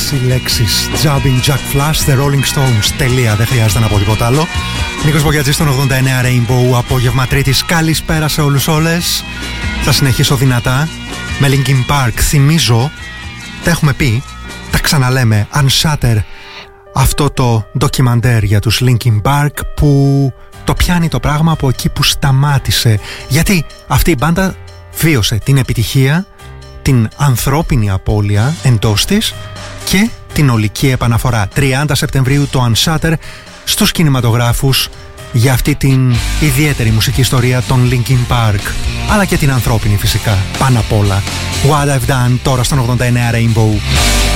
οι λέξεις Jumping Jack Flash, The Rolling Stones. Τελεία, δεν χρειάζεται να πω τίποτα άλλο. Νίκος Μπογιατζής στον 89 Rainbow, απόγευμα Τρίτης. Καλησπέρα σε όλους όλες. Θα συνεχίσω δυνατά με Linkin Park. Θυμίζω, τα έχουμε πει, τα ξαναλέμε, Unshatter, αυτό το ντοκιμαντέρ για τους Linkin Park που το πιάνει το πράγμα από εκεί που σταμάτησε. Γιατί αυτή η μπάντα βίωσε την επιτυχία, την ανθρώπινη απώλεια εντός της και την ολική επαναφορά. 30 Σεπτεμβρίου το Unshatter στους κινηματογράφους για αυτή την ιδιαίτερη μουσική ιστορία των Linkin Park, αλλά και την ανθρώπινη φυσικά πάνω απ' όλα. What I've Done τώρα στον 89 Rainbow.